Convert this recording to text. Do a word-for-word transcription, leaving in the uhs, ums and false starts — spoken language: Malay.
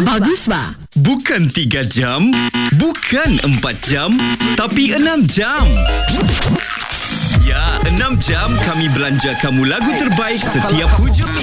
Bagus, Wah. Bukan tiga jam, bukan empat jam, tapi enam jam. Ya, enam jam kami belanja kamu lagu terbaik setiap hujung